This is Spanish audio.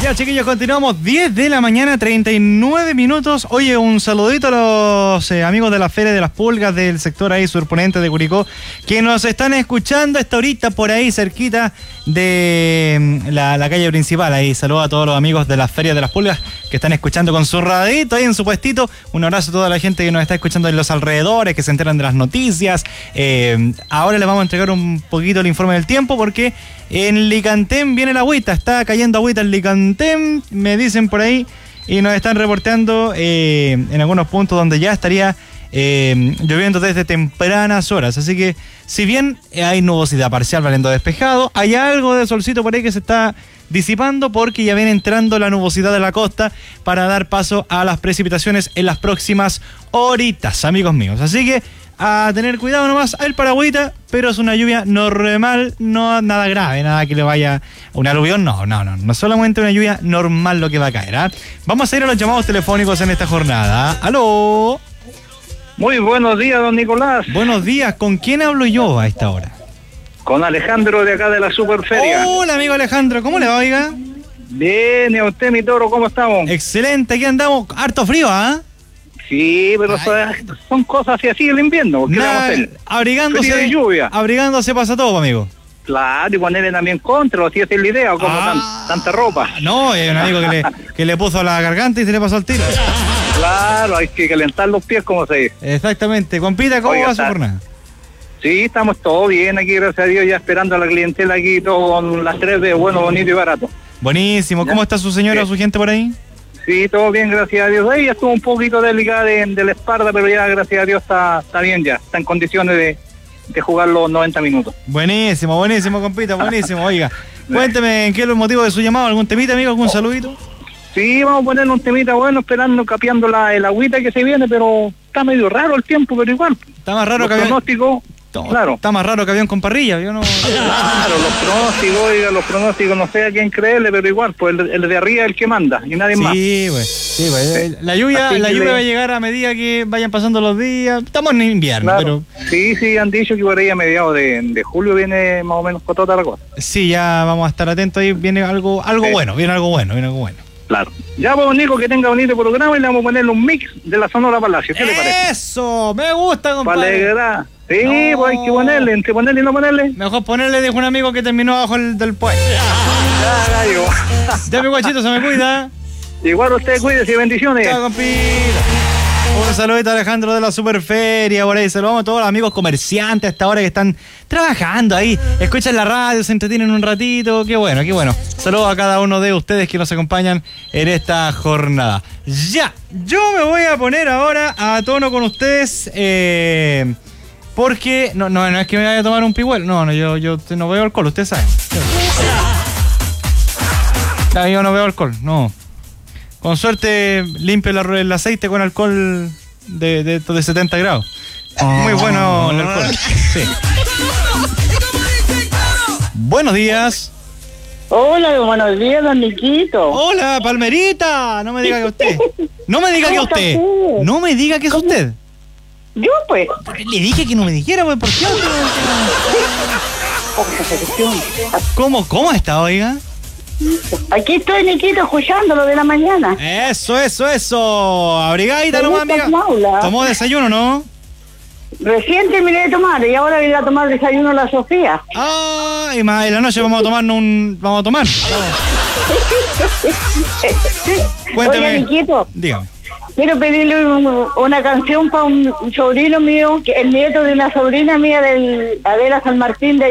Ya, chiquillos, continuamos. 10 de la mañana, 39 minutos. Oye, un saludito a los amigos de la Feria de las Pulgas del sector ahí surponente de Curicó, que nos están escuchando esta horita por ahí cerquita de la calle principal. Ahí saludo a todos los amigos de la Feria de las Pulgas que están escuchando con su radito ahí en su puestito. Un abrazo a toda la gente que nos está escuchando en los alrededores, que se enteran de las noticias. Ahora les vamos a entregar un poquito el informe del tiempo porque en Licantén viene la agüita, está cayendo agüita en Licantén, me dicen por ahí, y nos están reporteando en algunos puntos donde ya estaría lloviendo desde tempranas horas. Así que, si bien hay nubosidad parcial valiendo despejado, hay algo de solcito por ahí que se está disipando porque ya viene entrando la nubosidad de la costa para dar paso a las precipitaciones en las próximas horitas, amigos míos. Así que a tener cuidado nomás al paragüita, pero es una lluvia normal, no nada grave, nada que le vaya un aluvión, no, solamente una lluvia normal lo que va a caer, ¿eh? Vamos a ir a los llamados telefónicos en esta jornada. ¡Aló! Muy buenos días, don Nicolás. Buenos días, ¿con quién hablo yo a esta hora? Con Alejandro de acá de la Superferia. Hola, amigo Alejandro, ¿cómo le va, oiga? Bien, ¿y a usted, mi toro, cómo estamos? Excelente, aquí andamos, harto frío, ¿ah? Sí, pero son cosas así el invierno. ¿Qué vamos a hacer? Frío y lluvia. Abrigándose pasa todo, amigo. Claro, y ponerle también contra, así es la idea, como tanta ropa. No, hay un amigo que le puso la garganta y se le pasó el tiro. Claro, hay que calentar los pies, como se dice. Exactamente. Compita, ¿cómo va su jornada? Sí, estamos todo bien aquí, gracias a Dios, ya esperando a la clientela aquí, todo con las 3 de bueno, bonito y barato. Buenísimo. ¿Cómo está su señora o su gente por ahí? Sí, todo bien, gracias a Dios. Ella estuvo un poquito delicada de la espalda, pero ya, gracias a Dios, está bien ya. Está en condiciones de jugar los 90 minutos. Buenísimo, compita, buenísimo. Oiga, cuénteme, ¿en qué es el motivo de su llamado? ¿Algún temita, amigo? ¿Algún saludito? Sí, vamos a ponerle un temita bueno, esperando, capeando el agüita que se viene, pero está medio raro el tiempo, pero igual. Está más raro que pronóstico. Claro. Está más raro que avión con parrilla, yo no. Claro, los pronósticos, no sé a quién creerle, pero igual, pues el de arriba es el que manda y nadie más. Sí, pues. La lluvia va a llegar a medida que vayan pasando los días. Estamos en invierno, claro. Pero. Sí, han dicho que por ahí a mediados de julio viene más o menos cotota la cosa. Sí, ya vamos a estar atentos ahí, viene algo bueno, viene algo bueno. Claro. Ya, pues, Nico, que tenga bonito programa y le vamos a ponerle un mix de la Sonora Palacio. ¿Qué le parece? ¡Eso! Me gusta, compadre. Para alegrar. Sí, no. Pues hay que ponerle, entre ponerle y no ponerle. Mejor ponerle, dijo un amigo que terminó abajo del puente. Ya, gallo. Ya, mi guachito, se me cuida. Igual usted, cuídese y bendiciones. Chao, compita. Un saludito a Alejandro de la Superferia, por ahí saludamos a todos los amigos comerciantes a esta hora que están trabajando ahí, escuchan la radio, se entretienen un ratito, qué bueno. Saludos a cada uno de ustedes que nos acompañan en esta jornada. Ya, yo me voy a poner ahora a tono con ustedes, porque no es que me vaya a tomar un pigüel, yo no veo alcohol, ustedes saben. Yo no veo alcohol, no. Con suerte limpio el aceite con alcohol de 70 grados. Muy bueno el alcohol. Sí. Buenos días. Hola, buenos días, don Niquito. Hola, Palmerita. No me diga que usted. No me diga que usted. No me diga que es usted. Yo, pues. Le dije que no me dijera, pues, ¿por qué? ¿Cómo está, oiga? Aquí estoy, Niquito, escuchándolo de la mañana. Eso. Abrigadita nomás, amiga. ¿Tomó desayuno, no? Recién terminé de tomar y ahora voy a tomar desayuno a la Sofía. Ah, y más en la noche vamos a tomar. Cuéntame. Oye, Niquito. Dígame. Quiero pedirle una canción para un sobrino mío, que el nieto de una sobrina mía del Adela San Martín de